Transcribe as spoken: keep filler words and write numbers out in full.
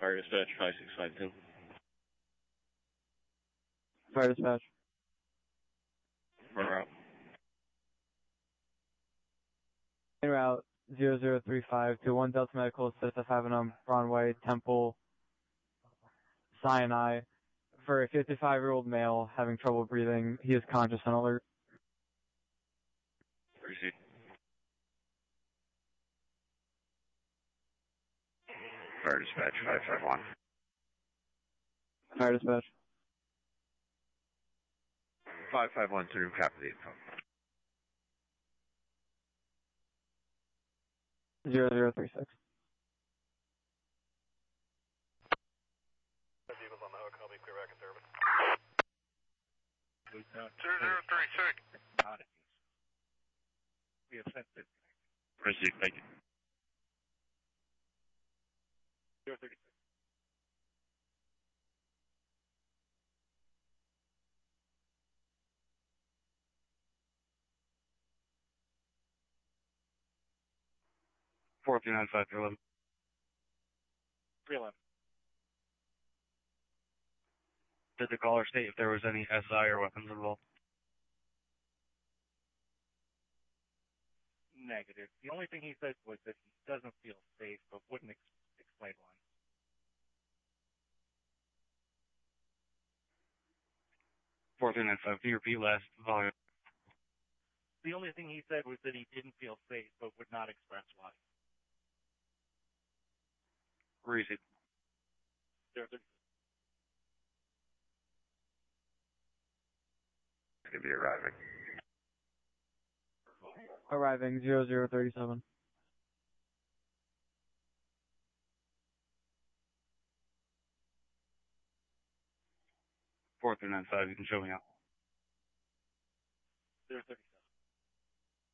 Fire dispatch five six five two. Fire dispatch. Run route. En route zero zero three five to one Delta Medical says of Avenum, Broadway, Temple, Sinai for a fifty-five-year-old male having trouble breathing. He is conscious and alert. Receive. Fire dispatch five five one. Fire dispatch. five five one through copy the info. zero zero three six. Vehicles on the hook, I'll be clear back in service. zero zero three six. We have sent it. Receive, thank you. zero thirty six. four three nine five three eleven. three eleven. Did the caller state if there was any S I or weapons involved? Negative. The only thing he said was that he doesn't feel safe, but wouldn't ex- explain why. four three nine five, can you repeat last volume? The only thing he said was that he didn't feel safe, but would not express why. Receive. zero thirty six. Could be arriving. Arriving zero zero three seven. four three nine five, you can show me out. zero thirty seven.